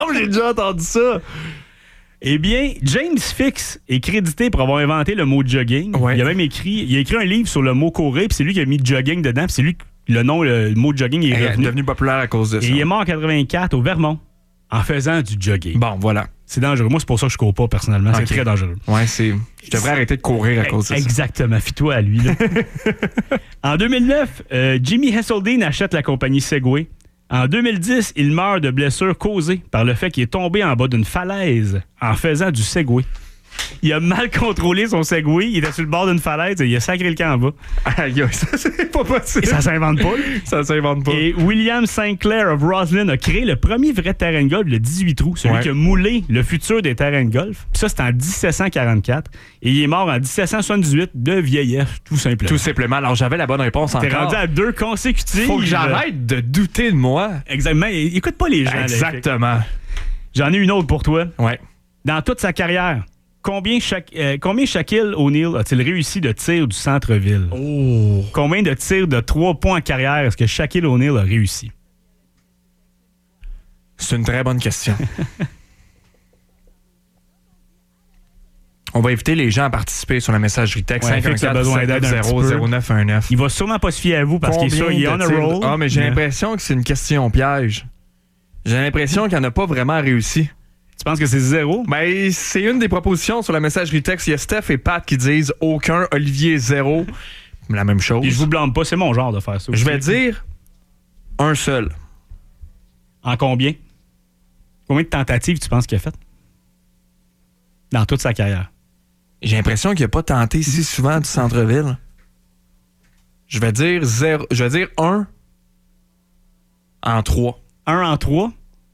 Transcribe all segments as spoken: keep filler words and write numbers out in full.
semble que j'ai déjà entendu ça. Eh bien, James Fix est crédité pour avoir inventé le mot jogging. Ouais. Il a même écrit, il a écrit un livre sur le mot courir, puis c'est lui qui a mis jogging dedans, puis c'est lui le nom, le, le mot jogging est Il est revenu. devenu populaire à cause de ça. Et il est mort en quatre-vingt-quatre au Vermont en faisant du jogging. Bon, voilà. C'est dangereux. Moi, c'est pour ça que je cours pas personnellement. Okay. C'est très dangereux. Ouais, c'est. Je devrais arrêter de courir à cause de ça. Exactement. Fie-toi à lui. Là. En deux mille neuf, euh, Jimmy Hesseldine achète la compagnie Segway. En deux mille dix, il meurt de blessures causées par le fait qu'il est tombé en bas d'une falaise en faisant du Segway. Il a mal contrôlé son Segway. Il était sur le bord d'une falaise et il a sacré le camp en bas. Aïe, ça, c'est pas possible. Et ça s'invente pas. Ça s'invente pas. Et William Sinclair of Roslyn a créé le premier vrai terrain de golf, le dix-huit trous, celui ouais. qui a moulé le futur des terrains de golf. Puis ça, c'était en dix-sept cent quarante-quatre. Et il est mort en dix-sept cent soixante-dix-huit de vieillesse, tout simplement. Tout simplement. Alors, j'avais la bonne réponse encore. T'es rendu à deux consécutives. Faut que j'arrête de douter de moi. Exactement. Écoute pas les gens. Exactement. Là, j'en ai une autre pour toi. Ouais. Dans toute sa carrière, Combien, Sha- euh, combien Shaquille O'Neal a-t-il réussi de tirs du centre-ville? Oh. Combien de tirs de trois points en carrière est-ce que Shaquille O'Neal a réussi? C'est une très bonne question. On va inviter les gens à participer sur la messagerie texte ouais, cinq un quatre sept neuf zéro zéro neuf un neuf. Il va sûrement pas se fier à vous parce qu'il est sûr, il est on a roll. Ah, mais j'ai mais... l'impression que c'est une question piège. J'ai l'impression qu'il n'a pas vraiment réussi. Tu penses que c'est zéro? Ben, c'est une des propositions sur la messagerie texte. Il y a Steph et Pat qui disent aucun, Olivier zéro. La même chose. Et je vous blâme pas, c'est mon genre de faire ça. Je vais dire un seul. En combien? Combien de tentatives tu penses qu'il a fait? Dans toute sa carrière. J'ai l'impression qu'il n'a pas tenté si souvent du centre-ville. Je vais dire zéro. Je vais dire un en trois. Un en trois.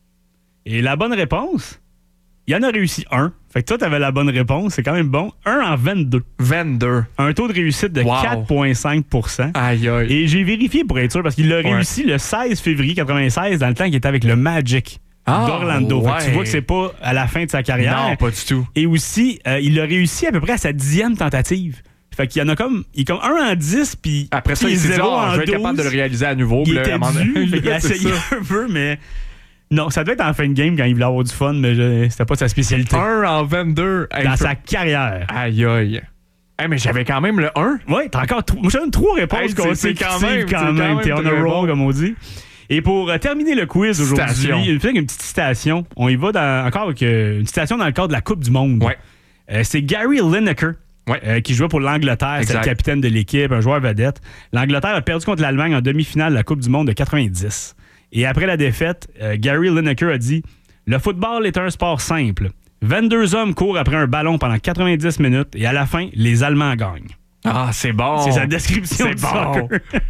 Et la bonne réponse, il y en a réussi un. Fait que toi, t'avais la bonne réponse. C'est quand même bon. Un en vingt-deux. vingt-deux. Un taux de réussite de wow. quatre virgule cinq pour cent. Aïe, aïe. Et j'ai vérifié pour être sûr parce qu'il l'a ouais. réussi le seize février quatre-vingt-seize dans le temps qu'il était avec le Magic ah, d'Orlando. Ouais. Fait que tu vois que c'est pas à la fin de sa carrière. Non, pas du tout. Et aussi, euh, il l'a réussi à peu près à sa dixième tentative. Fait qu'il y en a comme, il est comme un en dix, puis après ça, il s'est dit, oh, je vais être capable de le réaliser à nouveau. Il là, était à dû, il a essayé un peu, mais... Non, ça devait être en fin de game quand il voulait avoir du fun, mais je, c'était pas sa spécialité. un en vingt-deux. Dans hey, sa carrière. Aïe, aïe. Hey, mais j'avais quand même le un. Oui, t'as encore... Moi, j'ai trois réponses hey, consécutives quand même. Quand même, quand même. T'es on a roll, bon. Comme on dit. Et pour euh, terminer le quiz aujourd'hui, il fait une petite citation. On y va dans, encore avec euh, une citation dans le cadre de la Coupe du Monde. Ouais. Euh, c'est Gary Lineker. Ouais. Euh, qui jouait pour l'Angleterre, c'est le capitaine de l'équipe, un joueur vedette. L'Angleterre a perdu contre l'Allemagne en demi-finale de la Coupe du Monde de quatre-vingt-dix. Et après la défaite, euh, Gary Lineker a dit « Le football est un sport simple. vingt-deux hommes courent après un ballon pendant quatre-vingt-dix minutes et à la fin, les Allemands gagnent. » Ah, c'est bon. C'est sa description du bon. soccer.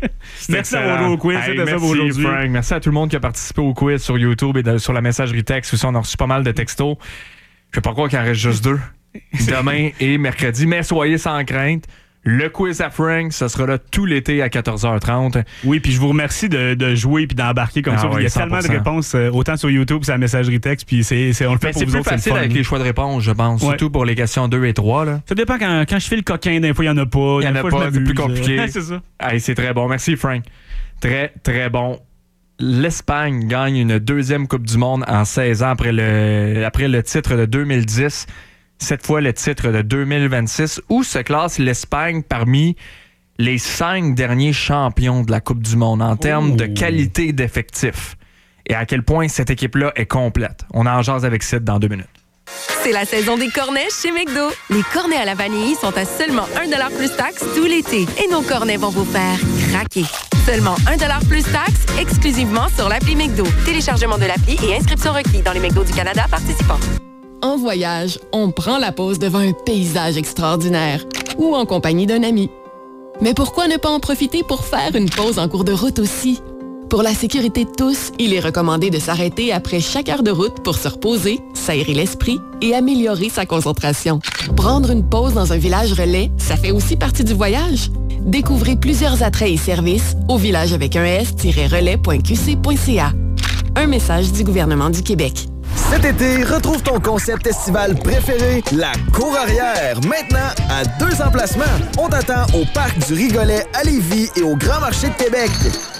Merci à vous au quiz. Hey, C'était merci, ça pour aujourd'hui. Frank. Merci à tout le monde qui a participé au quiz sur YouTube et de, sur la messagerie texte. Aussi, on a reçu pas mal de textos. Je ne peux pas croire qu'il en reste juste deux. Demain et mercredi. Mais soyez sans crainte. Le quiz à Frank, ça sera là tout l'été à quatorze heures trente. Oui, puis je vous remercie de, de jouer puis d'embarquer comme ah ça. Oui, il y a cent pour cent. Tellement de réponses, euh, autant sur YouTube que sur la messagerie texte, puis c'est, c'est, on le fait mais pour c'est vous plus autres. C'est facile avec les choix de réponses, je pense. Ouais. Surtout pour les questions deux et trois. Là. Ça dépend quand, quand je fais le coquin, des fois, il n'y en a pas. Il n'y en a fois, pas, c'est plus compliqué. c'est ça. Hey, c'est très bon. Merci, Frank. Très, très bon. L'Espagne gagne une deuxième Coupe du Monde en seize ans après le, après le titre de deux mille dix. Cette fois, le titre de deux mille vingt-six, où se classe l'Espagne parmi les cinq derniers champions de la Coupe du Monde en termes oh. de qualité d'effectif. Et à quel point cette équipe-là est complète. On en jase avec Sid dans deux minutes. C'est la saison des cornets chez McDo. Les cornets à la vanille sont à seulement un dollar plus taxe tout l'été. Et nos cornets vont vous faire craquer. Seulement un dollar plus taxe, exclusivement sur l'appli McDo. Téléchargement de l'appli et inscription requis dans les McDo du Canada participants. En voyage, on prend la pause devant un paysage extraordinaire ou en compagnie d'un ami. Mais pourquoi ne pas en profiter pour faire une pause en cours de route aussi? Pour la sécurité de tous, il est recommandé de s'arrêter après chaque heure de route pour se reposer, s'aérer l'esprit et améliorer sa concentration. Prendre une pause dans un village relais, ça fait aussi partie du voyage. Découvrez plusieurs attraits et services au village avec un s-relais point q c point c a. Un message du gouvernement du Québec. Cet été, retrouve ton concept estival préféré, la Cour Arrière. Maintenant, à deux emplacements. On t'attend au Parc du Rigolet à Lévis et au Grand Marché de Québec.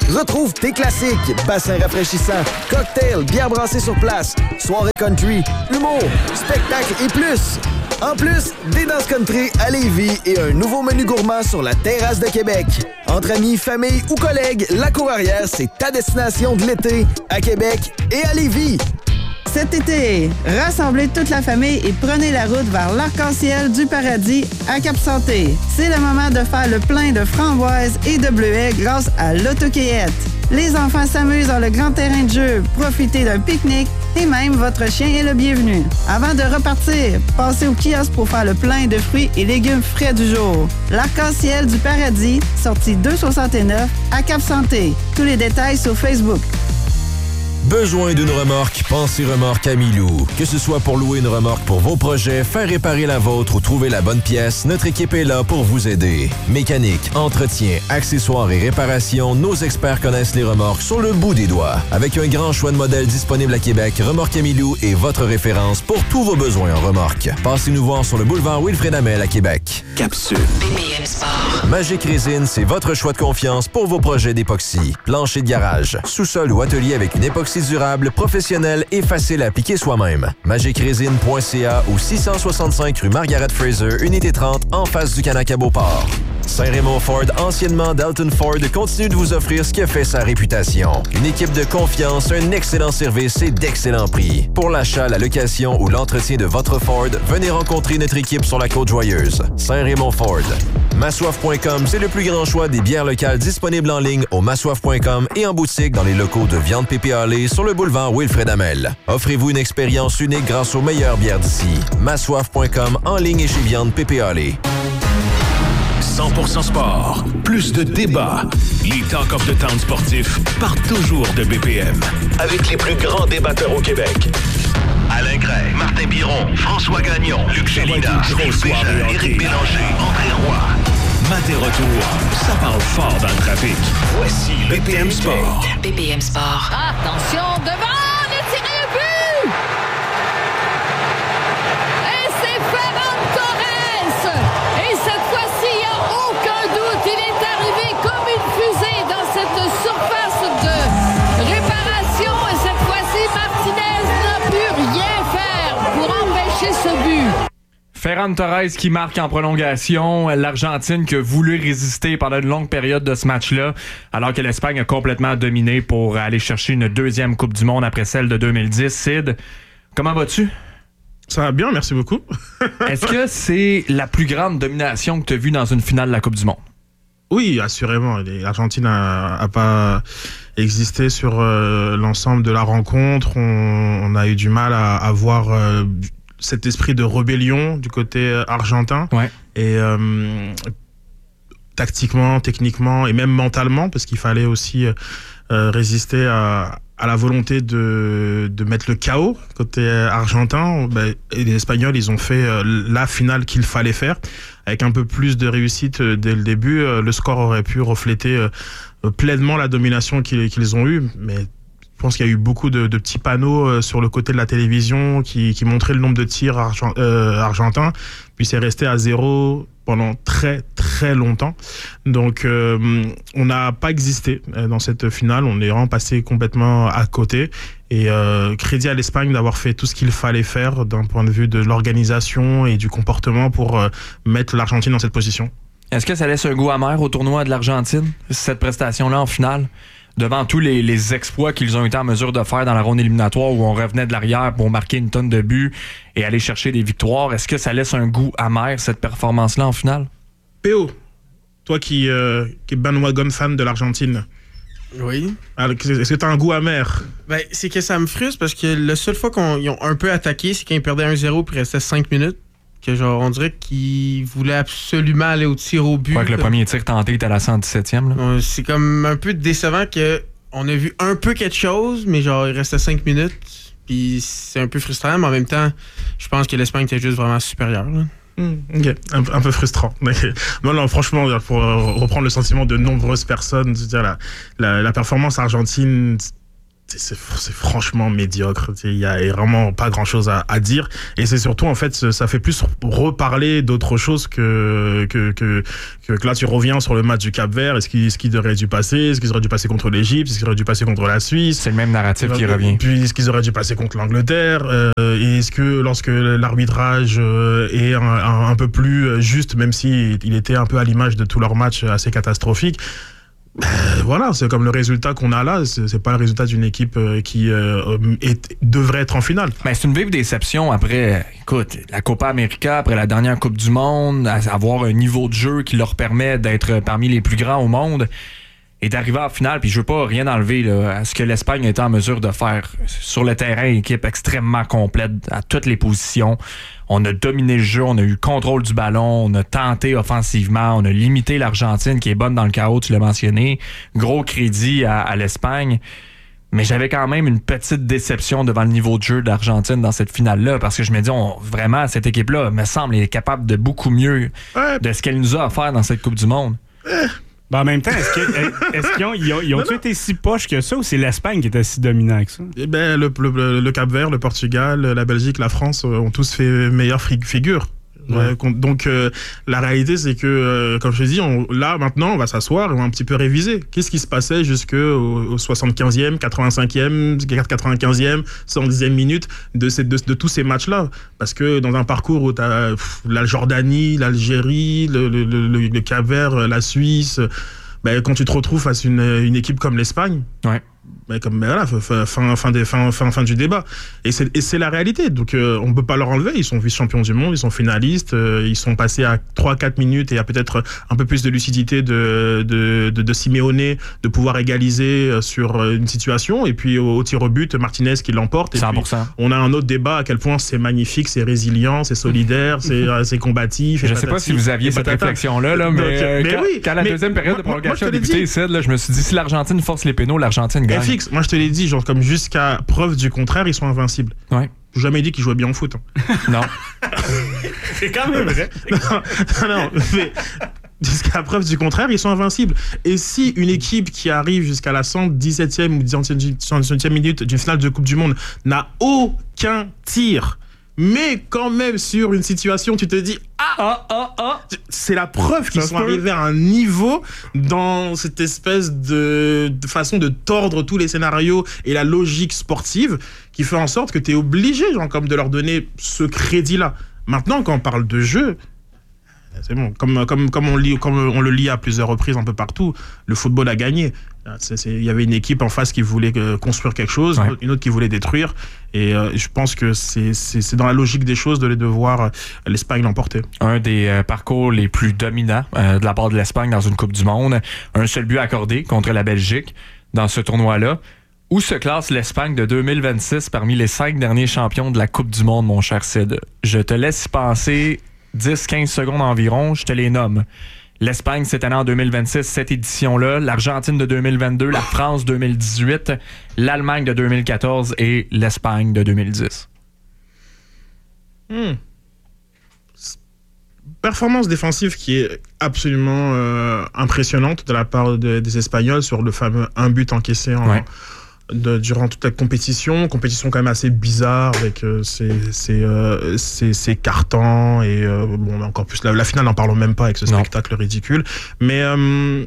Retrouve tes classiques, bassins rafraîchissants, cocktails, bière brassée sur place, soirée country, humour, spectacle et plus. En plus, des danses country à Lévis et un nouveau menu gourmand sur la terrasse de Québec. Entre amis, famille ou collègues, la Cour Arrière, c'est ta destination de l'été à Québec et à Lévis. Cet été, rassemblez toute la famille et prenez la route vers l'arc-en-ciel du paradis à Cap-Santé. C'est le moment de faire le plein de framboises et de bleuets grâce à l'autocueillette. Les enfants s'amusent dans le grand terrain de jeu, profitez d'un pique-nique et même votre chien est le bienvenu. Avant de repartir, passez au kiosque pour faire le plein de fruits et légumes frais du jour. L'arc-en-ciel du paradis, sortie deux soixante-neuf à Cap-Santé. Tous les détails sur Facebook. Besoin d'une remorque? Pensez Remorque Amilou. Que ce soit pour louer une remorque pour vos projets, faire réparer la vôtre ou trouver la bonne pièce, notre équipe est là pour vous aider. Mécanique, entretien, accessoires et réparation, nos experts connaissent les remorques sur le bout des doigts. Avec un grand choix de modèles disponibles à Québec, Remorque Amilou est votre référence pour tous vos besoins en remorque. Passez-nous voir sur le boulevard Wilfrid Hamel à Québec. Capsule. B P M Sport. Magic Résine, c'est votre choix de confiance pour vos projets d'époxy. Plancher de garage, sous-sol ou atelier avec une époxy durable, professionnel et facile à appliquer soi-même. magic résine point c a ou six cent soixante-cinq rue Margaret Fraser, unité trente, en face du Canac à Beauport. Saint-Raymond Ford, anciennement Dalton Ford, continue de vous offrir ce qui a fait sa réputation. Une équipe de confiance, un excellent service et d'excellents prix. Pour l'achat, la location ou l'entretien de votre Ford, venez rencontrer notre équipe sur la Côte-Joyeuse. Saint-Raymond Ford. Massoif point com, c'est le plus grand choix des bières locales disponibles en ligne au massoif point com et en boutique dans les locaux de Viande Pépé Allé sur le boulevard Wilfrid Hamel. Offrez-vous une expérience unique grâce aux meilleures bières d'ici. massoif point com, en ligne et chez Viande Pépé Allé. cent pour cent sport. Plus de débats. Les Talk of the Town sportifs partent toujours de B P M. Avec les plus grands débatteurs au Québec. Alain Gray, Martin Biron, François Gagnon, Luc Gélina, Steve Bégin, Éric Bélanger, André Roy. Matin retour, ça parle fort dans le trafic. Voici B P M Sport. B P M Sport. Attention, devant, le tiré au but! Et c'est Ferran Torres! Et cette fois-ci, il n'y a aucun doute, il est arrivé comme une fusée dans cette surface de réparation. Et cette fois-ci, Martinez n'a pu rien faire pour empêcher ce but. Ferran Torres qui marque en prolongation. L'Argentine qui a voulu résister pendant une longue période de ce match-là, alors que l'Espagne a complètement dominé pour aller chercher une deuxième Coupe du Monde après celle de deux mille dix. Sid, comment vas-tu? Ça va bien, merci beaucoup. Est-ce que c'est la plus grande domination que tu as vue dans une finale de la Coupe du Monde? Oui, assurément. L'Argentine n'a pas existé sur euh, l'ensemble de la rencontre. On, on a eu du mal à, à voir... Euh, cet esprit de rébellion du côté argentin. Ouais. Et euh, tactiquement, techniquement et même mentalement, parce qu'il fallait aussi euh, résister à, à la volonté de, de mettre le chaos côté argentin. Ben, et les Espagnols, ils ont fait euh, la finale qu'il fallait faire. Avec un peu plus de réussite euh, dès le début, euh, le score aurait pu refléter euh, pleinement la domination qu'ils, qu'ils ont eue. Mais je pense qu'il y a eu beaucoup de, de petits panneaux euh, sur le côté de la télévision qui, qui montraient le nombre de tirs argent, euh, argentins. Puis c'est resté à zéro pendant très très longtemps. Donc euh, on n'a pas existé dans cette finale. On est vraiment passé complètement à côté. Et euh, crédit à l'Espagne d'avoir fait tout ce qu'il fallait faire d'un point de vue de l'organisation et du comportement pour euh, mettre l'Argentine dans cette position. Est-ce que ça laisse un goût amer au tournoi de l'Argentine, cette prestation-là en finale? Devant tous les, les exploits qu'ils ont été en mesure de faire dans la ronde éliminatoire où on revenait de l'arrière pour marquer une tonne de buts et aller chercher des victoires, est-ce que ça laisse un goût amer, cette performance-là en finale? P O, toi qui, euh, qui es bandwagon fan de l'Argentine. Oui. Alors, est-ce que tu as un goût amer? Ben, c'est que ça me frustre parce que la seule fois qu'ils ont un peu attaqué, c'est quand ils perdaient un zéro puis il restait cinq minutes. Que genre, on dirait qu'ils voulaient absolument aller au tir au but. Je crois que le premier tir tenté était à la cent dix-septième. Là. C'est comme un peu décevant que on a vu un peu quelque chose, mais genre, il restait cinq minutes. Puis c'est un peu frustrant, mais en même temps, je pense que l'Espagne était juste vraiment supérieure. Là. Mmh, ok, un, un peu frustrant. non, non, franchement, pour reprendre le sentiment de nombreuses personnes, je veux dire, la, la, la performance argentine, c'est, c'est franchement médiocre. Il y a vraiment pas grand-chose à, à dire. Et c'est surtout, en fait, ça fait plus reparler d'autre chose que, que, que, que, que là, tu reviens sur le match du Cap-Vert. Est-ce qu'il, ce qui aurait dû passer? Est-ce qu'ils auraient dû passer contre l'Égypte? Est-ce qu'ils auraient dû passer contre la Suisse? C'est le même narratif qui revient. Puis, est-ce qu'ils auraient dû passer contre l'Angleterre? Euh, et est-ce que lorsque l'arbitrage euh, est un, un, un peu plus juste, même si il était un peu à l'image de tous leurs matchs assez catastrophiques, Ben, voilà, c'est comme le résultat qu'on a là, c'est, c'est pas le résultat d'une équipe euh, qui euh, est, devrait être en finale. Ben, c'est une vive déception après, écoute, la Copa América, après la dernière Coupe du Monde, avoir un niveau de jeu qui leur permet d'être parmi les plus grands au monde et d'arriver en finale. Puis je veux pas rien enlever là, à ce que l'Espagne était en mesure de faire sur le terrain, une équipe extrêmement complète à toutes les positions. On a dominé le jeu, on a eu le contrôle du ballon, on a tenté offensivement, on a limité l'Argentine qui est bonne dans le chaos, tu l'as mentionné. Gros crédit à, à l'Espagne. Mais j'avais quand même une petite déception devant le niveau de jeu de l'Argentine dans cette finale-là parce que je me dis, on, vraiment, cette équipe-là me semble est capable de beaucoup mieux ouais. de ce qu'elle nous a offert dans cette Coupe du Monde. Ouais. Ben en même temps, est-ce, que, est-ce qu'ils ont, ils ont, ils ont non, non. été si poches que ça ou c'est l'Espagne qui était si dominant que ça? Eh ben, le, le, le Cap-Vert, le Portugal, la Belgique, la France ont tous fait meilleure figure. Ouais. Ouais, donc euh, la réalité c'est que euh, comme je te dis on, là maintenant on va s'asseoir et on va un petit peu réviser qu'est-ce qui se passait jusqu'au au soixante-quinzième, quatre-vingt-cinquième, quatre-vingt-quinzième, cent dixième minute de, ces, de, de tous ces matchs là parce que dans un parcours où tu as la Jordanie, l'Algérie, le, le, le, le Cap-Vert, la Suisse, ben, quand tu te retrouves face à une, une équipe comme l'Espagne, ouais. ben, comme, ben, voilà, fin, fin, fin, des, fin, fin, fin du débat. Et c'est, et c'est la réalité. Donc euh, on ne peut pas leur enlever. Ils sont vice-champions du monde, ils sont finalistes, euh, ils sont passés à trois quatre minutes et à peut-être un peu plus de lucidité de, de, de, de Simeone de pouvoir égaliser sur une situation. Et puis au, au tir au but, Martinez qui l'emporte. Et cent pour cent. Puis, on a un autre débat à quel point c'est magnifique, c'est résilient, c'est solidaire, c'est, c'est combatif. Je ne sais pas si vous aviez cette réflexion-là, là, mais, Donc, euh, mais quand, oui, quand la mais, deuxième période de prolongation a débuté ici, là, je me suis dit si l'Argentine force les pénaux, l'Argentine gagne. Fixe. Moi je te l'ai dit, genre comme jusqu'à preuve du contraire, ils sont invincibles. Ouais. J'ai jamais dit qu'ils jouaient bien au foot. Hein. Non. C'est quand même vrai. non, non, mais jusqu'à preuve du contraire, ils sont invincibles. Et si une équipe qui arrive jusqu'à la cent dix-septième ou cent dix-septième minute d'une finale de Coupe du Monde n'a aucun tir, mais quand même sur une situation, tu te dis ah, ah, ah, ah. C'est la preuve qu'ils ça sont arrivés à un niveau dans cette espèce de, de façon de tordre tous les scénarios et la logique sportive qui fait en sorte que tu es obligé, genre, comme de leur donner ce crédit-là. Maintenant, quand on parle de jeu, c'est bon. Comme, comme, comme, on lit, comme on le lit à plusieurs reprises un peu partout, le football a gagné. Il y avait une équipe en face qui voulait euh, construire quelque chose, ouais. une autre qui voulait détruire. Et euh, je pense que c'est, c'est, c'est dans la logique des choses de, de voir euh, l'Espagne l'emporter. Un des euh, parcours les plus dominants euh, de la part de l'Espagne dans une Coupe du Monde. Un seul but accordé contre la Belgique dans ce tournoi-là. Où se classe l'Espagne de deux mille vingt-six parmi les cinq derniers champions de la Coupe du Monde, mon cher Sid? Je te laisse y penser dix à quinze secondes environ, je te les nomme. L'Espagne cette année en deux mille vingt-six, cette édition-là, l'Argentine de deux mille vingt-deux, la France deux mille dix-huit, l'Allemagne de deux mille quatorze et l'Espagne de deux mille dix. Hmm. Performance défensive qui est absolument euh, impressionnante de la part de, des Espagnols sur le fameux un but encaissé en... Ouais. De, durant toute la compétition, compétition quand même assez bizarre avec euh, ses, ses, euh, ses, ses cartons et euh, bon, encore plus la, la finale, n'en parlons même pas avec ce non. spectacle ridicule. Mais euh,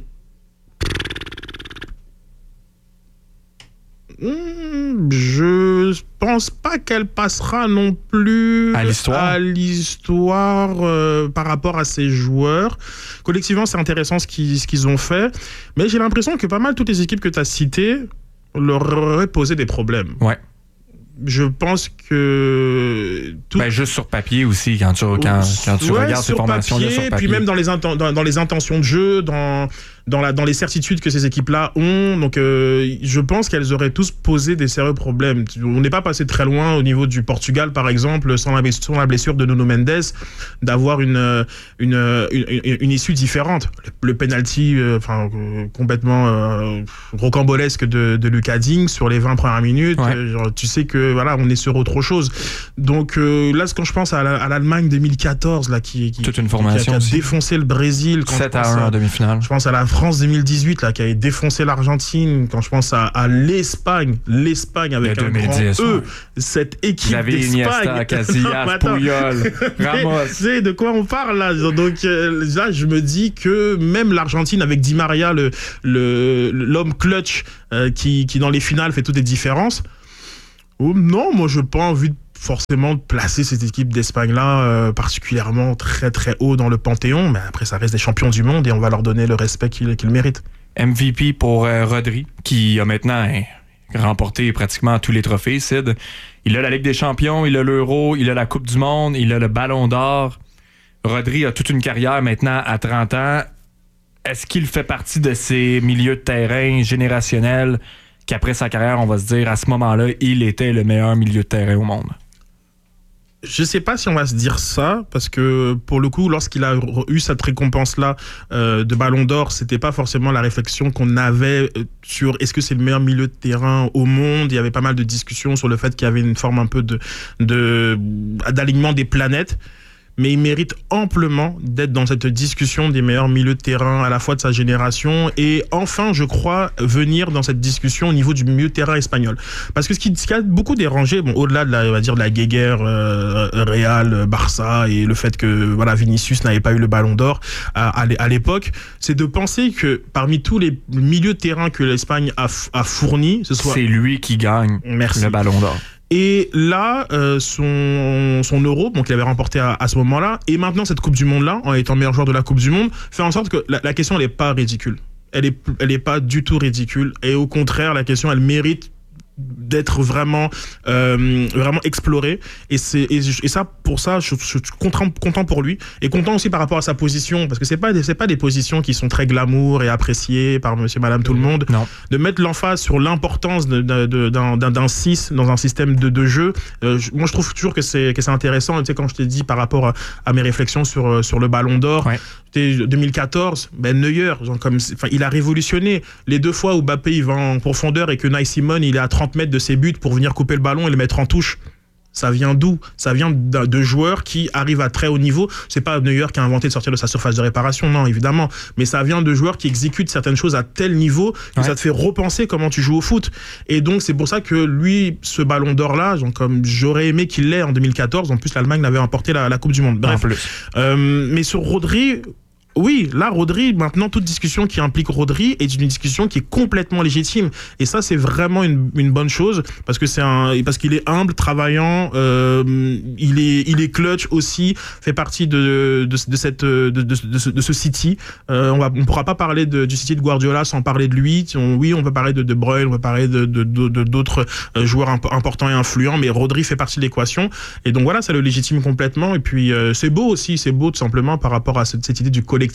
je pense pas qu'elle passera non plus à l'histoire, à l'histoire euh, par rapport à ces joueurs. Collectivement, c'est intéressant ce qu'ils, ce qu'ils ont fait, mais j'ai l'impression que pas mal toutes les équipes que tu as citées leur aurait posé des problèmes. Ouais. Je pense que... Tout... Ben, juste sur papier aussi, quand tu, quand, quand tu ouais, regardes ces formations-là sur papier. Puis même dans les, inten- dans, dans les intentions de jeu, dans, dans, la, dans les certitudes que ces équipes-là ont. Donc, euh, je pense qu'elles auraient tous posé des sérieux problèmes. On n'est pas passé très loin au niveau du Portugal, par exemple, sans la, sans la blessure de Nuno Mendes, d'avoir une, une, une, une, une issue différente. Le, le penalty euh, enfin, euh, complètement euh, rocambolesque de, de Lucas Digne sur les vingt premières minutes. Ouais. Euh, genre, tu sais que voilà, on est sur autre chose. Donc euh, là, quand je pense à, la, à l'Allemagne deux mille quatorze, là, qui, qui, Toute une formation qui a, qui a défoncé le Brésil. Quand sept à un en demi-finale. Je pense à la, France deux mille dix-huit, là, qui avait défoncé l'Argentine, quand je pense à, à l'Espagne, l'Espagne avec un grand E, cette équipe d'Espagne. Casillas, Puyol, Ramos. Tu sais de quoi on parle là? Donc euh, là, je me dis que même l'Argentine avec Di Maria, le, le, l'homme clutch euh, qui, qui dans les finales fait toutes les différences. Oh, non, moi je n'ai pas envie de forcément de placer cette équipe d'Espagne-là euh, particulièrement très très haut dans le panthéon, mais après ça reste des champions du monde et on va leur donner le respect qu'ils, qu'ils méritent. M V P pour euh, Rodri, qui a maintenant hein, remporté pratiquement tous les trophées, Sid. Il a la Ligue des champions, il a l'Euro, il a la Coupe du monde, il a le Ballon d'or. Rodri a toute une carrière maintenant à trente ans. Est-ce qu'il fait partie de ces milieux de terrain générationnels qu'après sa carrière, on va se dire, à ce moment-là, il était le meilleur milieu de terrain au monde? Je sais pas si on va se dire ça, parce que pour le coup, lorsqu'il a eu cette récompense-là euh, de Ballon d'Or, c'était pas forcément la réflexion qu'on avait sur est-ce que c'est le meilleur milieu de terrain au monde. Il y avait pas mal de discussions sur le fait qu'il y avait une forme un peu de, de d'alignement des planètes. Mais il mérite amplement d'être dans cette discussion des meilleurs milieux de terrain à la fois de sa génération et enfin, je crois, venir dans cette discussion au niveau du milieu de terrain espagnol. Parce que ce qui, ce qui a beaucoup dérangé, bon, au-delà de la, on va dire, de la guéguerre euh, Real, Barça et le fait que voilà, Vinicius n'avait pas eu le Ballon d'Or à, à l'époque, c'est de penser que parmi tous les milieux de terrain que l'Espagne a, a fournis, ce soit... C'est lui qui gagne Merci. le Ballon d'Or. Et là, euh, son, son Euro, donc il avait remporté à, à ce moment-là, et maintenant cette Coupe du Monde-là, en étant meilleur joueur de la Coupe du Monde, fait en sorte que la, la question, elle n'est pas ridicule. Elle est, elle est pas du tout ridicule. Et au contraire, la question, elle mérite d'être vraiment euh, vraiment exploré et c'est et, et ça pour ça je, je suis content content pour lui et content aussi par rapport à sa position parce que c'est pas des, c'est pas des positions qui sont très glamour et appréciées par monsieur madame tout le monde. Non. De mettre l'emphase sur l'importance de, de, de, d'un d'un six dans un système de, de jeu euh, je, moi je trouve toujours que c'est que c'est intéressant. Tu sais, quand je t'ai dit par rapport à, à mes réflexions sur sur le Ballon d'Or, ouais. deux mille quatorze, ben Neuer, genre comme, enfin, il a révolutionné. Les deux fois où Mbappé il va en profondeur et que Unai Simon il est à trente mètres de ses buts pour venir couper le ballon et le mettre en touche. Ça vient d'où? Ça vient de, de joueurs qui arrivent à très haut niveau. C'est pas Neuer qui a inventé de sortir de sa surface de réparation, non, évidemment. Mais ça vient de joueurs qui exécutent certaines choses à tel niveau que ouais. ça te fait repenser comment tu joues au foot. Et donc, c'est pour ça que lui, ce Ballon d'Or-là, genre, comme j'aurais aimé qu'il l'ait en deux mille quatorze. En plus, l'Allemagne l'avait remporté la, la Coupe du Monde. Bref. Euh, mais sur Rodri... Oui, là, Rodri, maintenant, toute discussion qui implique Rodri est une discussion qui est complètement légitime. Et ça, c'est vraiment une, une bonne chose parce que c'est un, parce qu'il est humble, travaillant, euh, il est, il est clutch aussi, fait partie de, de, de cette, de, de, de, ce, de ce City. Euh, on va, on pourra pas parler de, du City de Guardiola sans parler de lui. On, oui, on peut parler de De Bruyne, on peut parler de, de, de, de d'autres joueurs imp- importants et influents, mais Rodri fait partie de l'équation. Et donc voilà, ça le légitime complètement. Et puis, euh, c'est beau aussi, c'est beau tout simplement par rapport à cette, cette idée du collectif.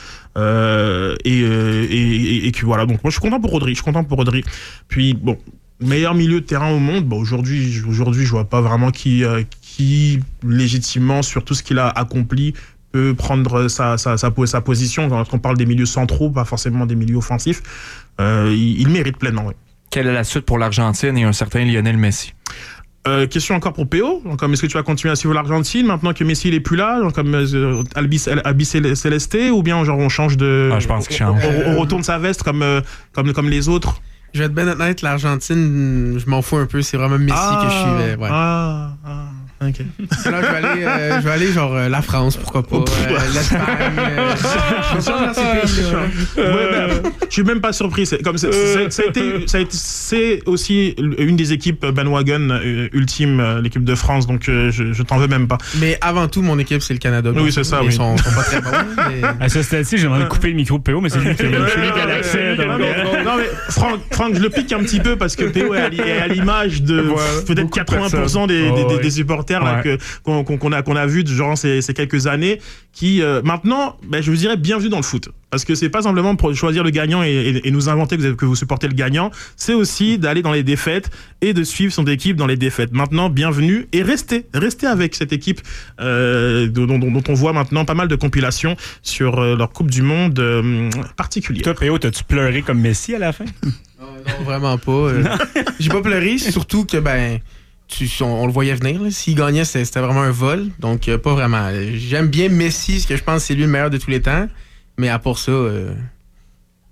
Euh, et, et, et, et que voilà, donc moi je suis content pour Rodri, je suis content pour Rodri. Puis bon, meilleur milieu de terrain au monde, bon, aujourd'hui, aujourd'hui je vois pas vraiment qui, euh, qui légitimement sur tout ce qu'il a accompli peut prendre sa, sa, sa, sa position. Quand on parle des milieux centraux, pas forcément des milieux offensifs, euh, il, il mérite pleinement. Oui. Quelle est la suite pour l'Argentine et un certain Lionel Messi? Euh, question encore pour P O, comme est-ce que tu vas continuer à suivre l'Argentine maintenant que Messi il est plus là, genre comme euh, Albi, Albi Celeste, ou bien genre on change de, ah, je pense qu'il change. On, on retourne sa veste comme euh, comme comme les autres. Je vais être bien honnête, l'Argentine, je m'en fous un peu, c'est vraiment Messi ah, que je suivais. Ouais. Ah, ah. Ok. Là, je vais aller, euh, je vais aller genre euh, la France, pourquoi pas, euh, l'Espagne. Euh, je vais dans ces pays-là. Ouais, ben, je suis même pas surpris. C'est comme c'est, c'est, ça a été, ça a été, c'est aussi une des équipes bandwagon euh, ultime, euh, l'équipe de France. Donc euh, je, je t'en veux même pas. Mais avant tout, mon équipe c'est le Canada. Oui, c'est ça. Ils oui. sont, sont pas très bons. Mais... À ce stade-ci, j'aimerais euh... couper le micro de P O, mais c'est lui qui a l'accès. Non, non, mais Franck, Franck, je le pique un petit peu parce que P O est à l'image de ouais, peut-être quatre-vingts pour cent des, des, des, des supporters. Là, ouais. que, qu'on, qu'on, a, qu'on a vu durant ces, ces quelques années qui euh, maintenant ben, je vous dirais bienvenue dans le foot parce que c'est pas simplement pour choisir le gagnant et, et, et nous inventer que vous, que vous supportez le gagnant, c'est aussi d'aller dans les défaites et de suivre son équipe dans les défaites. Maintenant bienvenue et restez restez avec cette équipe euh, dont, dont, dont on voit maintenant pas mal de compilations sur euh, leur Coupe du Monde euh, particulière. Toi P O, t'as-tu pleuré comme Messi à la fin? Non, non vraiment pas euh, j'ai pas pleuré, surtout que ben Tu, on, on le voyait venir. Là. S'il gagnait, c'était, c'était vraiment un vol. Donc, euh, pas vraiment. J'aime bien Messi, parce que je pense que c'est lui le meilleur de tous les temps. Mais à part ça, euh,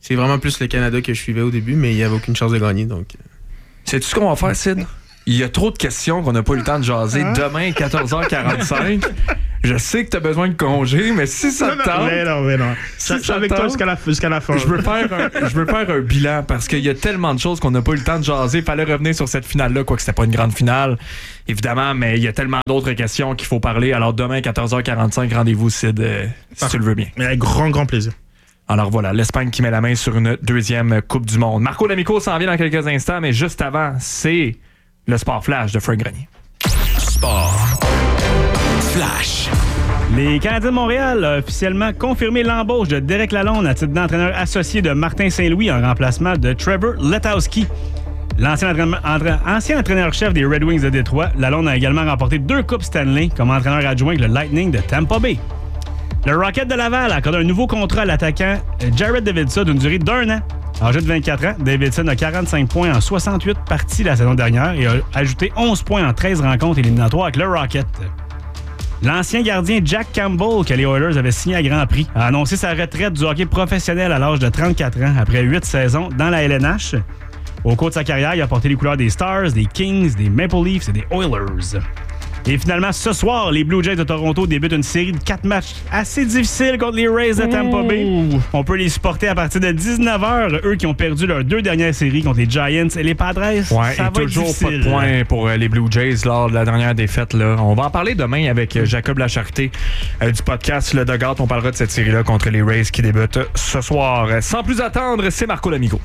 c'est vraiment plus le Canada que je suivais au début, mais il n'y avait aucune chance de gagner. Donc... Sais-tu ce qu'on va faire, Sid? Il y a trop de questions qu'on n'a pas eu le temps de jaser. Hein? Demain, quatorze heures quarante-cinq. Je sais que tu as besoin de congé, mais si ça te tente... Mais non, mais non. Si je suis avec toi jusqu'à la, jusqu'à la fin. Je veux, faire un, je veux faire un bilan parce qu'il y a tellement de choses qu'on n'a pas eu le temps de jaser. Il fallait revenir sur cette finale-là, quoique c'était pas une grande finale, évidemment, mais il y a tellement d'autres questions qu'il faut parler. Alors demain, quatorze heures quarante-cinq, rendez-vous, Sid, euh, si tu le veux bien. Mais avec grand, grand plaisir. Alors voilà, l'Espagne qui met la main sur une deuxième Coupe du Monde. Marco D'Amico s'en vient dans quelques instants, mais juste avant, c'est le Sport Flash de Frank Grenier. Sport Flash. Les Canadiens de Montréal ont officiellement confirmé l'embauche de Derek Lalonde à titre d'entraîneur associé de Martin Saint-Louis en remplacement de Trevor Letowski. L'ancien entraîneur, entra, ancien entraîneur-chef des Red Wings de Détroit, Lalonde a également remporté deux Coupes Stanley comme entraîneur adjoint avec le Lightning de Tampa Bay. Le Rocket de Laval a accordé un nouveau contrat à l'attaquant Jared Davidson d'une durée d'un an. Âgé de vingt-quatre ans, Davidson a quarante-cinq points en soixante-huit parties la saison dernière et a ajouté onze points en treize rencontres éliminatoires avec le Rocket. L'ancien gardien Jack Campbell, que les Oilers avaient signé à Grand Prix, a annoncé sa retraite du hockey professionnel à l'âge de trente-quatre ans après huit saisons dans la L N H. Au cours de sa carrière, il a porté les couleurs des Stars, des Kings, des Maple Leafs et des Oilers. Et finalement, ce soir, les Blue Jays de Toronto débutent une série de quatre matchs assez difficiles contre les Rays de Tampa Bay. On peut les supporter à partir de dix-neuf heures, eux qui ont perdu leurs deux dernières séries contre les Giants et les Padres. Ouais, ça et va toujours être pas de points pour euh, les Blue Jays lors de la dernière défaite. Là. On va en parler demain avec euh, Jacob Lacharité euh, du podcast Le Dugout. On parlera de cette série-là contre les Rays qui débute ce soir. Sans plus attendre, c'est Marco D'Amico.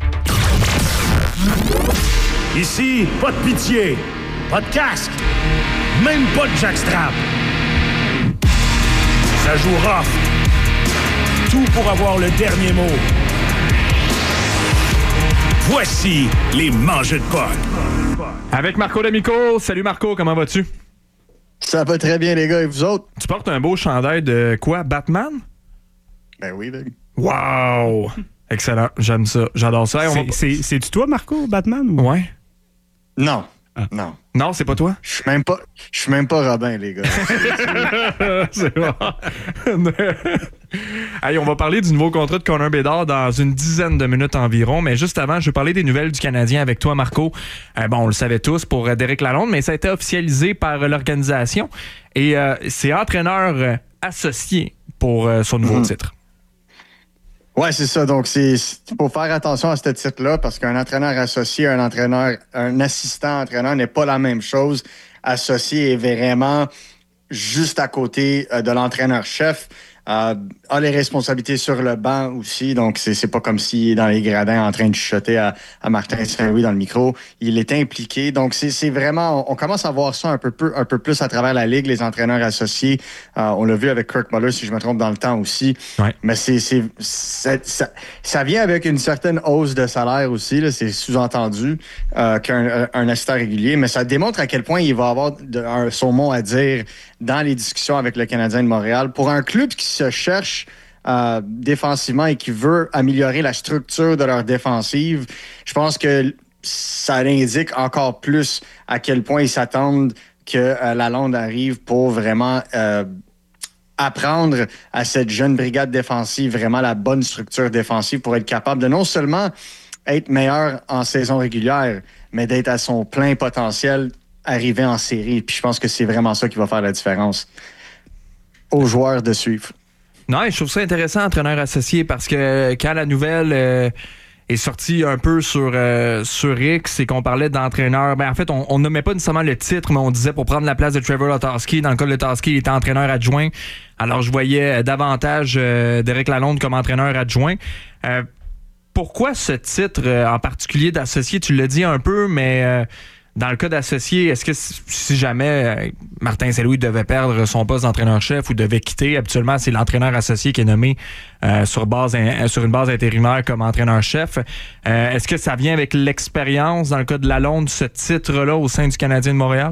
Ici, pas de pitié, pas de casque. Même pas de jackstrap. Ça joue rough. Tout pour avoir le dernier mot. Voici les mangeux de puck. Avec Marco D'Amico. Salut Marco, comment vas-tu? Ça va très bien les gars, et vous autres? Tu portes un beau chandail de quoi? Batman? Ben oui, ben. Wow! Excellent, j'aime ça, j'adore ça. C'est, va... c'est, c'est-tu toi Marco, Batman? Ou... Ouais. Non. Ah. Non. Non, c'est pas toi? Je suis même pas je suis même pas Robin, les gars. C'est bon. Allez, on va parler du nouveau contrat de Connor Bedard dans une dizaine de minutes environ, mais juste avant, je vais parler des nouvelles du Canadien avec toi, Marco. Euh, bon, on le savait tous pour Derek Lalonde, mais ça a été officialisé par l'organisation et euh, c'est entraîneur euh, associé pour euh, son nouveau mmh. titre. Ouais, c'est ça. Donc, c'est faut faire attention à ce titre-là parce qu'un entraîneur associé, un entraîneur, un assistant entraîneur n'est pas la même chose. Associé est vraiment juste à côté de l'entraîneur-chef. Euh, a les responsabilités sur le banc aussi, donc c'est, c'est pas comme s'il est dans les gradins en train de chuchoter à, à Martin Saint-Louis dans le micro. Il est impliqué, donc c'est, c'est vraiment, on commence à voir ça un peu, peu, un peu plus à travers la ligue, les entraîneurs associés. Euh, on l'a vu avec Kirk Muller, si je me trompe, dans le temps aussi. Ouais. Mais c'est, c'est, c'est ça, ça vient avec une certaine hausse de salaire aussi, là, c'est sous-entendu euh, qu'un un assistant régulier, mais ça démontre à quel point il va avoir de, un, son mot à dire dans les discussions avec le Canadien de Montréal. Pour un club qui se cherche Euh, défensivement et qui veut améliorer la structure de leur défensive, je pense que ça indique encore plus à quel point ils s'attendent que euh, Lalonde arrive pour vraiment euh, apprendre à cette jeune brigade défensive vraiment la bonne structure défensive pour être capable de non seulement être meilleur en saison régulière, mais d'être à son plein potentiel arrivé en série. Puis je pense que c'est vraiment ça qui va faire la différence aux joueurs de suivre. Non, je trouve ça intéressant, entraîneur associé, parce que quand la nouvelle euh, est sortie un peu sur, euh, sur X et qu'on parlait d'entraîneur, ben en fait, on, on nommait pas nécessairement le titre, mais on disait pour prendre la place de Trevor Letowski. Dans le cas de Letowski, il était entraîneur adjoint. Alors, je voyais davantage euh, Derek Lalonde comme entraîneur adjoint. Euh, pourquoi ce titre euh, en particulier d'associé? Tu l'as dit un peu, mais... Euh, Dans le cas d'associé, est-ce que si jamais Martin Saint-Louis devait perdre son poste d'entraîneur-chef ou devait quitter, habituellement, c'est l'entraîneur associé qui est nommé euh, sur, base, euh, sur une base intérimaire comme entraîneur-chef. Euh, est-ce que ça vient avec l'expérience, dans le cas de Lalonde, ce titre-là au sein du Canadien de Montréal?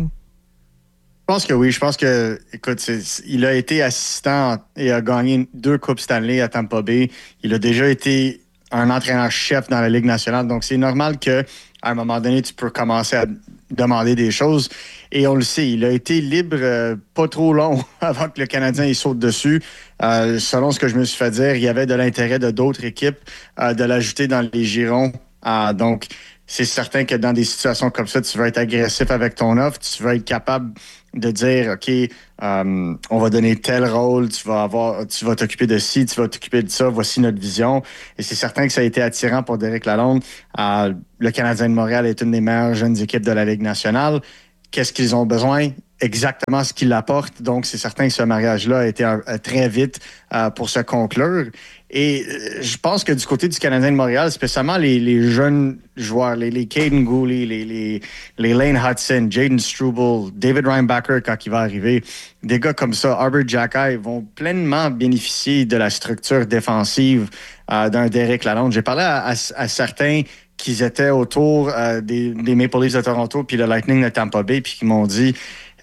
Je pense que oui. Je pense que, écoute, c'est, il a été assistant et a gagné deux Coupes Stanley à Tampa Bay. Il a déjà été un entraîneur-chef dans la Ligue nationale. Donc, c'est normal que à un moment donné, tu peux commencer à demander des choses. Et on le sait, il a été libre euh, pas trop long avant que le Canadien il saute dessus. Euh, selon ce que je me suis fait dire, il y avait de l'intérêt de d'autres équipes euh, de l'ajouter dans les girons. Euh, donc, c'est certain que dans des situations comme ça, tu vas être agressif avec ton offre, tu vas être capable de dire, OK, euh, on va donner tel rôle, tu vas avoir, tu vas t'occuper de ci, tu vas t'occuper de ça, voici notre vision. Et c'est certain que ça a été attirant pour Derek Lalonde. Euh, le Canadien de Montréal est une des meilleures jeunes équipes de la Ligue nationale. Qu'est-ce qu'ils ont besoin? Exactement ce qu'il apporte. Donc, c'est certain que ce mariage-là a été un, un, très vite euh, pour se conclure. Et euh, je pense que du côté du Canadien de Montréal, spécialement les, les jeunes joueurs, les, les Caden Gooley, les, les, les Lane Hudson, Jaden Struble, David Reinbacher quand il va arriver, des gars comme ça, Arbor Xhekaj, vont pleinement bénéficier de la structure défensive euh, d'un Derek Lalonde. J'ai parlé à, à, à certains qui étaient autour euh, des, des Maple Leafs de Toronto puis le Lightning de Tampa Bay puis qui m'ont dit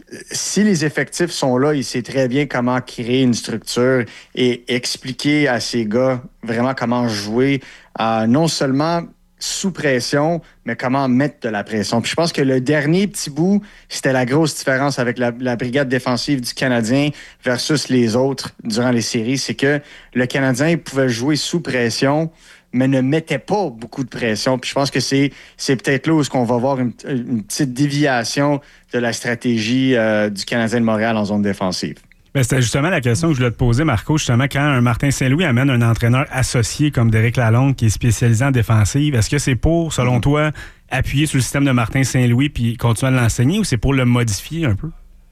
si les effectifs sont là, il sait très bien comment créer une structure et expliquer à ces gars vraiment comment jouer, euh, non seulement sous pression, mais comment mettre de la pression. Puis je pense que le dernier petit bout, c'était la grosse différence avec la, la brigade défensive du Canadien versus les autres durant les séries, c'est que le Canadien pouvait jouer sous pression, mais ne mettait pas beaucoup de pression. Puis je pense que c'est, c'est peut-être là où on va voir une, une petite déviation de la stratégie euh, du Canadien de Montréal en zone défensive. Bien, c'était justement la question que je voulais te poser, Marco. Justement, quand un Martin Saint-Louis amène un entraîneur associé comme Derek Lalonde qui est spécialisé en défensive, est-ce que c'est pour, selon mm-hmm. toi, appuyer sur le système de Martin Saint-Louis puis continuer à l'enseigner ou c'est pour le modifier un peu?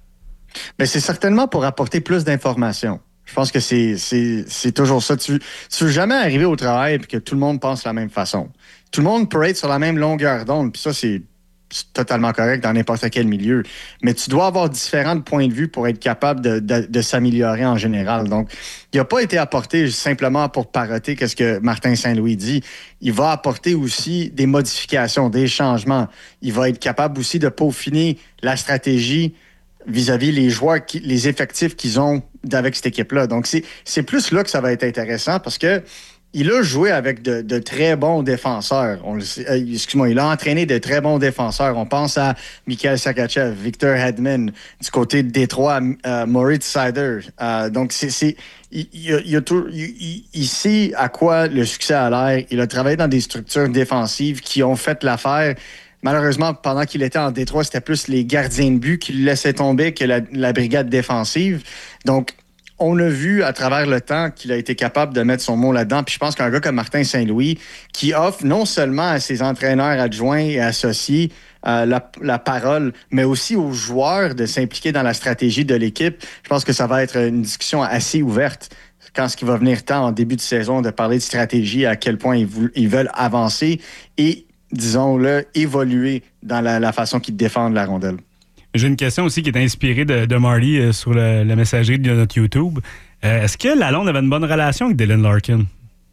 Bien, c'est certainement pour apporter plus d'informations. Je pense que c'est, c'est, c'est toujours ça. Tu ne veux jamais arriver au travail et que tout le monde pense de la même façon. Tout le monde peut être sur la même longueur d'onde, puis ça, c'est, c'est totalement correct dans n'importe quel milieu. Mais tu dois avoir différents points de vue pour être capable de, de, de s'améliorer en général. Donc, il n'a pas été apporté simplement pour parroter qu'est-ce que Martin Saint-Louis dit. Il va apporter aussi des modifications, des changements. Il va être capable aussi de peaufiner la stratégie vis-à-vis les joueurs, qui, les effectifs qu'ils ont avec cette équipe-là. Donc, c'est, c'est plus là que ça va être intéressant parce que il a joué avec de, de très bons défenseurs. On le sait, euh, excuse-moi, il a entraîné de très bons défenseurs. On pense à Mikhail Sergachev, Victor Hedman, du côté de Détroit, euh, Moritz Seider. Euh, donc, c'est, c'est, il, il, il, a tout, il, il sait à quoi le succès a l'air. Il a travaillé dans des structures défensives qui ont fait l'affaire. Malheureusement, pendant qu'il était en Détroit, c'était plus les gardiens de but qui le laissaient tomber que la, la brigade défensive. Donc, on a vu à travers le temps qu'il a été capable de mettre son mot là-dedans. Puis je pense qu'un gars comme Martin Saint-Louis, qui offre non seulement à ses entraîneurs adjoints et associés euh, la, la parole, mais aussi aux joueurs de s'impliquer dans la stratégie de l'équipe, je pense que ça va être une discussion assez ouverte quand ce qui va venir temps en début de saison de parler de stratégie, à quel point ils, vou- ils veulent avancer et disons-le, évoluer dans la, la façon qu'ils défendent la rondelle. J'ai une question aussi qui est inspirée de, de Marty euh, sur le, la messagerie de notre YouTube. Euh, est-ce que Lalonde avait une bonne relation avec Dylan Larkin?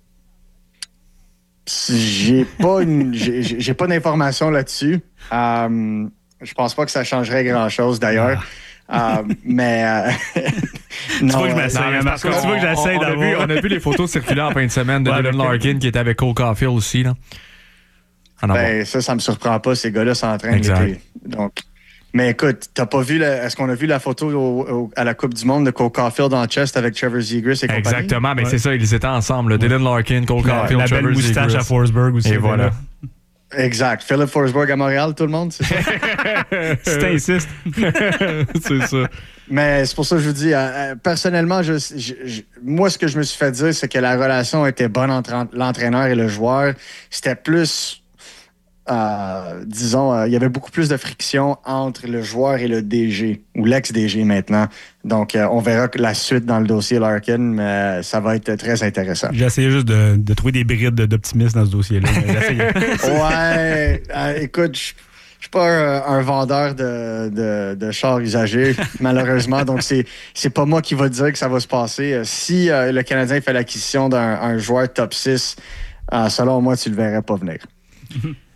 J'ai pas une, j'ai, j'ai pas d'informations là-dessus. Euh, je pense pas que ça changerait grand-chose, d'ailleurs. Ah. Euh, mais euh, non, tu vois que je m'essaye, euh, Marco, tu vois que j'essaie on, on, d'avoir. A vu, on a vu les photos circuler en fin de semaine de ouais, Dylan Larkin qui était avec Cole Caulfield aussi, là. Ben, ça, ça me surprend pas. Ces gars-là s'entraînent l'été. Donc, mais écoute, t'as pas vu, la, est-ce qu'on a vu la photo au, au, à la Coupe du Monde de Cole Caulfield en chest avec Trevor Zegras et compagnie? Exactement, mais ouais. C'est ça, ils étaient ensemble. Là. Dylan Larkin, Cole Caulfield, la Trevor belle moustache Zegras. à Forsberg aussi. Et voilà. Exact. Philip Forsberg à Montréal, tout le monde, c'est ça? Si t'insistes. C'est ça. Mais c'est pour ça que je vous dis, euh, personnellement, je, je, je, moi, ce que je me suis fait dire, c'est que la relation était bonne entre l'entraîneur et le joueur. C'était plus... Euh, disons, euh, il y avait beaucoup plus de friction entre le joueur et le D G, ou l'ex-D G maintenant. Donc, euh, on verra la suite dans le dossier Larkin, mais ça va être très intéressant. J'ai essayé juste de, de trouver des brides d'optimisme dans ce dossier-là. ouais, euh, écoute, je je suis pas un, un vendeur de, de, de chars usagés, malheureusement. Donc, c'est, c'est pas moi qui va dire que ça va se passer. Si euh, le Canadien fait l'acquisition d'un un joueur top six, euh, selon moi, tu le verrais pas venir.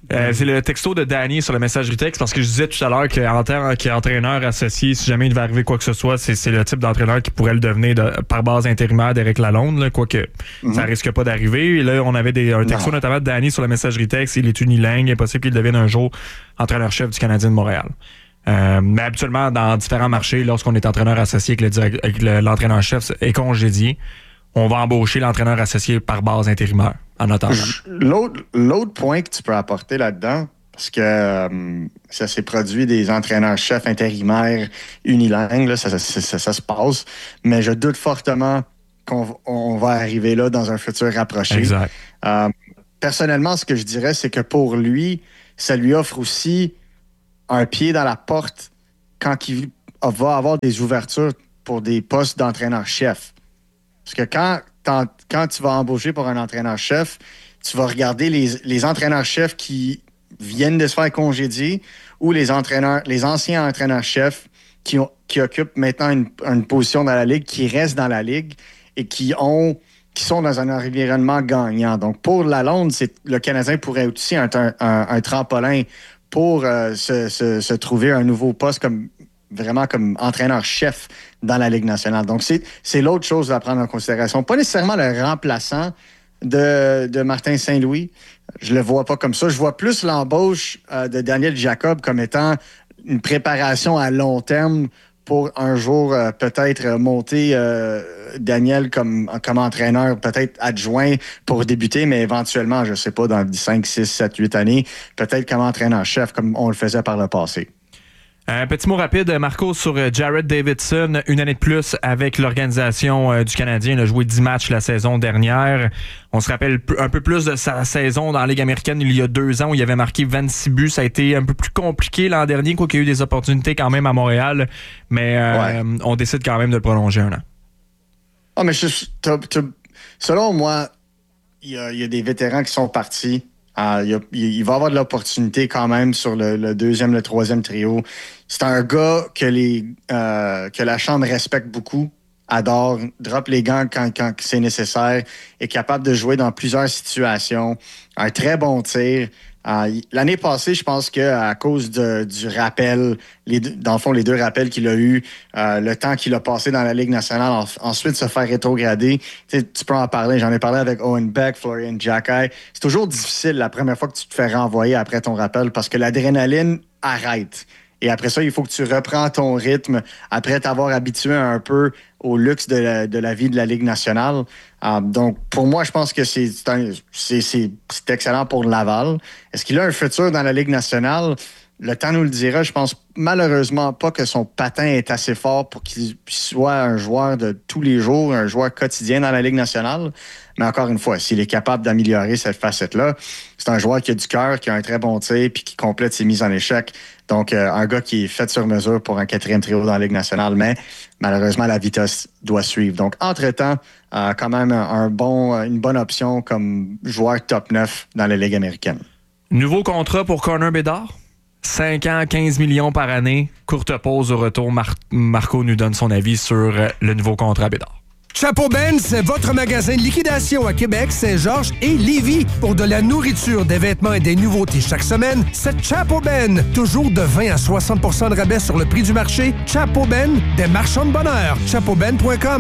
Euh, c'est le texto de Danny sur la messagerie texte parce que je disais tout à l'heure qu'en tant qu'entraîneur associé, si jamais il devait arriver quoi que ce soit, c'est, c'est le type d'entraîneur qui pourrait le devenir de, par base intérimaire d'Éric Lalonde, là, quoique mm-hmm. ça risque pas d'arriver. Et là, on avait des, un texto non. notamment de Danny sur la messagerie texte. Il est unilingue, il est possible qu'il devienne un jour entraîneur-chef du Canadien de Montréal. Euh, mais habituellement, dans différents marchés, lorsqu'on est entraîneur associé avec, le direct, avec le, l'entraîneur-chef est congédié, on va embaucher l'entraîneur associé par base intérimaire en attendant. L'autre, l'autre point que tu peux apporter là-dedans, parce que euh, ça s'est produit des entraîneurs-chefs intérimaires unilingues, là, ça, ça, ça, ça, ça se passe, mais je doute fortement qu'on on va arriver là dans un futur rapproché. Exact. Euh, personnellement, ce que je dirais, c'est que pour lui, ça lui offre aussi un pied dans la porte quand il va avoir des ouvertures pour des postes d'entraîneur-chef. Parce que quand, quand tu vas embaucher pour un entraîneur-chef, tu vas regarder les, les entraîneurs-chefs qui viennent de se faire congédier ou les entraîneurs, les anciens entraîneurs-chefs qui, ont, qui occupent maintenant une, une position dans la Ligue, qui restent dans la Ligue et qui ont qui sont dans un environnement gagnant. Donc, pour Lalonde, c'est, le Canadien pourrait aussi être un, un, un tremplin pour euh, se, se, se trouver un nouveau poste comme vraiment comme entraîneur-chef dans la Ligue nationale. Donc, c'est, c'est l'autre chose à prendre en considération. Pas nécessairement le remplaçant de, de Martin Saint-Louis. Je le vois pas comme ça. Je vois plus l'embauche euh, de Daniel Jacob comme étant une préparation à long terme pour un jour euh, peut-être monter euh, Daniel comme, comme entraîneur, peut-être adjoint pour débuter, mais éventuellement, je sais pas, dans cinq, six, sept, huit années, peut-être comme entraîneur-chef, comme on le faisait par le passé. Un petit mot rapide, Marco, sur Jared Davidson. Une année de plus avec l'organisation du Canadien. Il a joué dix matchs la saison dernière. On se rappelle un peu plus de sa saison dans la Ligue américaine il y a deux ans où il avait marqué vingt-six buts. Ça a été un peu plus compliqué l'an dernier, quoi qu'il y a eu des opportunités quand même à Montréal. Mais euh, ouais. on décide quand même de le prolonger un an. Ah, mais je, t'as, t'as, selon moi, il y, y a des vétérans qui sont partis. Uh, il, a, il va avoir de l'opportunité quand même sur le, le deuxième, le troisième trio. C'est un gars que, les, euh, que la Chambre respecte beaucoup, adore, drop les gants quand, quand c'est nécessaire, est capable de jouer dans plusieurs situations. Un très bon tir. Uh, l'année passée, je pense qu'à cause de, du rappel, les deux, dans le fond, les deux rappels qu'il a eu, euh, le temps qu'il a passé dans la Ligue nationale, en, ensuite se faire rétrograder, tu peux en parler. J'en ai parlé avec Owen Beck, Florian Jacquet. C'est toujours difficile la première fois que tu te fais renvoyer après ton rappel parce que l'adrénaline arrête. Et après ça, il faut que tu reprends ton rythme après t'avoir habitué un peu au luxe de la, de la vie de la Ligue nationale. Uh, donc, pour moi, je pense que c'est, c'est, un, c'est, c'est, c'est excellent pour Laval. Est-ce qu'il a un futur dans la Ligue nationale? Le temps nous le dira. Je pense malheureusement pas que son patin est assez fort pour qu'il soit un joueur de tous les jours, un joueur quotidien dans la Ligue nationale. Mais encore une fois, s'il est capable d'améliorer cette facette-là, c'est un joueur qui a du cœur, qui a un très bon tir puis qui complète ses mises en échec. Donc, euh, un gars qui est fait sur mesure pour un quatrième trio dans la Ligue nationale, mais malheureusement, la vitesse doit suivre. Donc, entre-temps, euh, quand même un bon, une bonne option comme joueur top neuf dans la Ligue américaine. Nouveau contrat pour Connor Bedard? cinq ans, quinze millions par année. Courte pause au retour. Mar- Marco nous donne son avis sur le nouveau contrat Bédard. Chapeau Ben, c'est votre magasin de liquidation à Québec, Saint-Georges et Lévis. Pour de la nourriture, des vêtements et des nouveautés chaque semaine, c'est Chapeau Ben. Toujours de vingt à soixante pour cent de rabais sur le prix du marché. Chapeau Ben, des marchands de bonheur. chapeau ben point com.